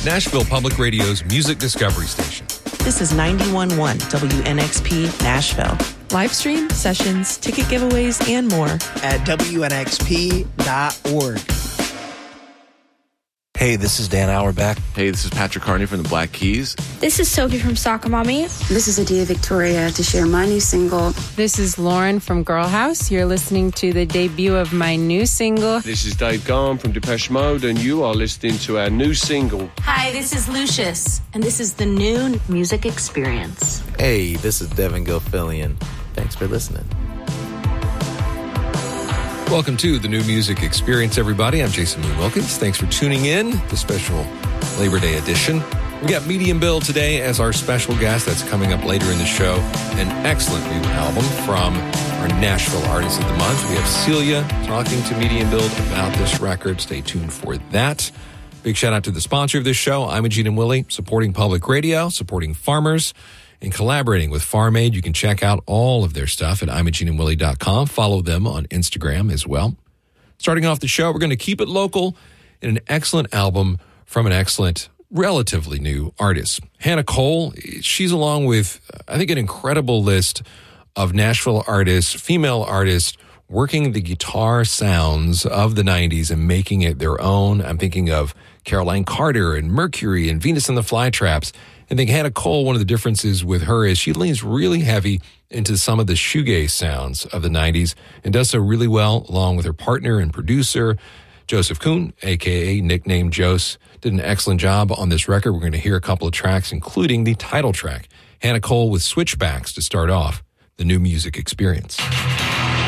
Nashville Public Radio's music discovery station. This is 91.1 WNXP Nashville. Live stream, sessions, ticket giveaways, and more at WNXP.org. Hey, this is Dan Auerbach. Hey, this is Patrick Carney from the Black Keys. This is Sophie from Soccer Mommy. This is Adia Victoria to share my new single. This is Lauren from Girl House. You're listening to the debut of my new single. This is Dave Gahan from Depeche Mode, and you are listening to our new single. Hi, this is Lucius, and this is the new music experience. Hey, this is Devin Gilfillian. Thanks for listening. Welcome to the New Music Experience, everybody. I'm Jason Moon Wilkins. Thanks for tuning in, the special Labor Day edition. We got Medium Bill today as our special guest. That's coming up later in the show. An excellent new album from our Nashville Artist of the Month. We have Celia talking to Medium Bill about this record. Stay tuned for that. Big shout out to the sponsor of this show, Imogene and Willie, supporting public radio, supporting farmers, and collaborating with Farm Aid. You can check out all of their stuff at ImogeneandWillie.com. Follow them on Instagram as well. Starting off the show, we're going to keep it local in an excellent album from an excellent, relatively new artist. Hannah Cole, she's along with, I think, an incredible list of Nashville artists, female artists, working the guitar sounds of the 90s and making it their own. I'm thinking of Caroline Carter and Mercury and Venus and the Flytraps. I think Hannah Cole, one of the differences with her is she leans really heavy into some of the shoegaze sounds of the 90s and does so really well along with her partner and producer, Joseph Kuhn, a.k.a. nicknamed Jose. Did an excellent job on this record. We're going to hear a couple of tracks, including the title track. Hannah Cole with Switchbacks to start off the New Music Experience.